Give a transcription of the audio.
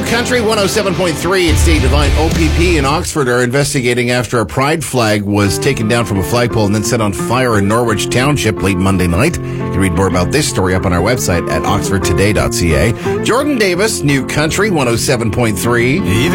Country 107.3. It's Dave Devine. OPP in Oxford are investigating after a pride flag was taken down from a flagpole and then set on fire in Norwich Township late Monday night. You can read more about this story up on our website at oxfordtoday.ca. Jordan Davis, New Country 107.3.